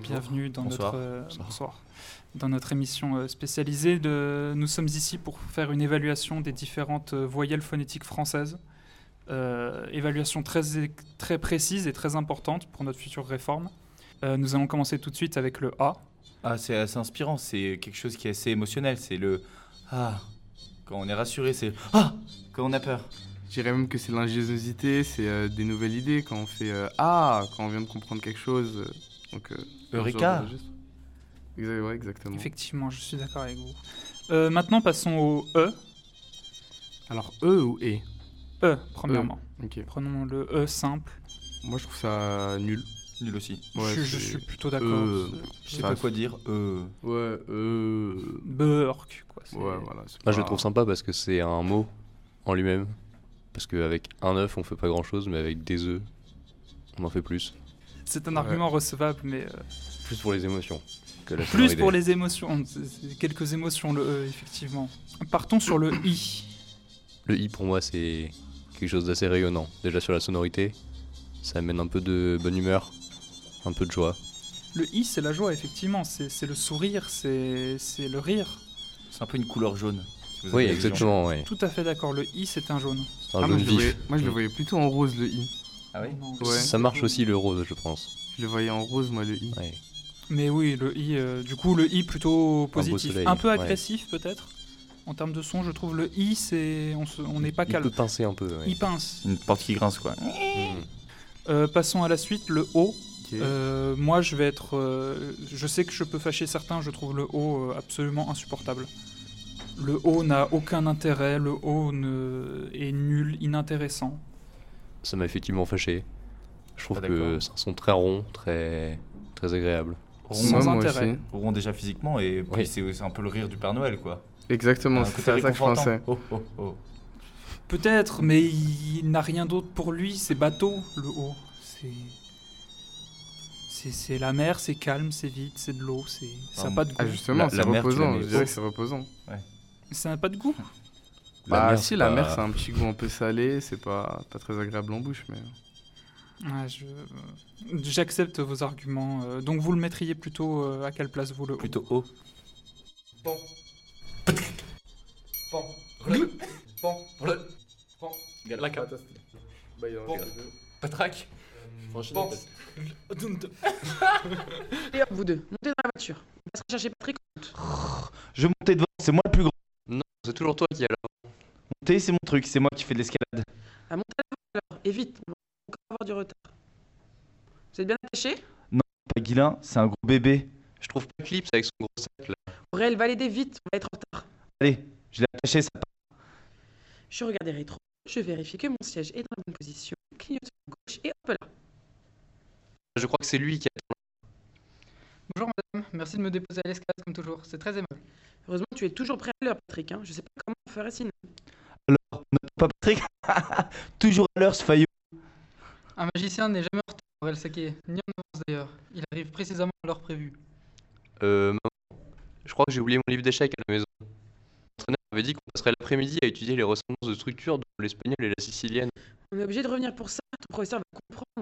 bienvenue dans Bonsoir. bonsoir. Dans notre émission spécialisée. Nous sommes ici pour faire une évaluation des différentes voyelles phonétiques françaises. Évaluation très précise et très importante pour notre future réforme. Nous allons commencer tout de suite avec le A. Ah, c'est assez inspirant, c'est quelque chose qui est assez émotionnel, c'est le ah. Quand on est rassuré, c'est ah quand on a peur. Je dirais même que c'est l'ingéniosité, c'est des nouvelles idées quand on fait ah quand on vient de comprendre quelque chose. Donc Eureka. Ouais, exactement. Effectivement, je suis d'accord avec vous. Maintenant, passons au E. Alors E ou E? E, premièrement. Ok. Prenons le E simple. Moi je trouve ça nul. Nul aussi. Ouais, je suis plutôt d'accord. Je sais pas quoi dire. Ouais, Burk, quoi. Ouais, voilà. Moi, je le trouve sympa parce que c'est un mot en lui-même. Parce qu'avec un œuf, on fait pas grand-chose, mais avec des œufs, on en fait plus. C'est un argument recevable, mais... Plus pour les émotions que la plus sonorité. pour les émotions. C'est quelques émotions, le E, effectivement. Partons sur le I. Le i, pour moi, c'est quelque chose d'assez rayonnant. Déjà sur la sonorité, ça amène un peu de bonne humeur, un peu de joie. Le I, c'est la joie, effectivement. C'est le sourire, c'est le rire. C'est un peu une couleur jaune. si vous Oui, avez la vision. exactement, ouais. Tout à fait d'accord. Le I, c'est un jaune. C'est un moi, jaune je le vif. voyais, moi je le voyais plutôt en rose le I. Ah oui. Non, Ouais. Ça marche aussi le rose, je pense. Je le voyais en rose moi le I. Ouais. Mais oui, le I, du coup, le I plutôt positif. soleil, Un peu ouais. agressif, peut-être. En termes de son, je trouve le I, on n'est pas Il calme. peut pincer un peu, ouais. Il pince. Une porte qui grince quoi. Passons à la suite, le O. Ok. Moi, je vais être. Je sais que je peux fâcher certains, je trouve le O absolument insupportable. Le O n'a aucun intérêt, le O est nul, inintéressant. Ça m'a effectivement fâché. Je trouve Ah, que d'accord. c'est un son très rond, très agréable. Sans moi intérêt. aussi. Rond déjà physiquement et puis Oui. c'est un peu le rire du Père Noël quoi. Exactement, Un c'est côté à ça que je réconfortant. pensais. Oh. Peut-être, mais il n'a rien d'autre pour lui, c'est bateau, le O. C'est la mer, c'est calme, c'est vide, c'est de l'eau, ça n'a pas de goût. Ah justement, La c'est mer, tu la reposant, mets je dirais haut. que c'est reposant. Ça n'a pas de goût. Bah mer, si, c'est la pas- mer c'est un petit goût un peu salé, c'est pas très agréable en bouche mais... Ouais, j'accepte vos arguments. Donc vous le mettriez plutôt à quelle place, vous, le O? Plutôt haut. Bon. La carte. Bon. Patraque. Bon. Allez hop, vous deux, montez dans la voiture. On va se chercher Patrick. Je vais monter devant, c'est moi le plus grand. Non, c'est toujours toi qui as la... Monter c'est mon truc, c'est moi qui fais de l'escalade. Ah, montez à l'avant alors, et vite, on va encore avoir du retard. Vous êtes bien attachés? Pas Guilin, c'est un gros bébé. Je trouve pas Clips avec son gros sac là. Aurel, va l'aider vite, on va être en retard. Allez, je l'ai attaché, ça part. Je regarde les rétros, je vérifie que mon siège est dans la bonne position, clignote à gauche et hop là. Je crois que c'est lui qui a... Bonjour madame, merci de me déposer à l'escalade comme toujours, c'est très aimable. Heureusement que tu es toujours prêt à l'heure, Patrick. Hein. Je sais pas comment on ferait sinon. Alors, pas Patrick. Toujours à l'heure ce faillot. Un magicien n'est jamais en retard, Aurel Saké, ni en avance d'ailleurs. Il arrive précisément à l'heure prévue. Maman, je crois que j'ai oublié mon livre d'échecs à la maison. L'entraîneur avait dit qu'on passerait l'après-midi à étudier les ressemblances de structures dont l'espagnol et la sicilienne. On est obligé de revenir pour ça. Ton professeur va comprendre.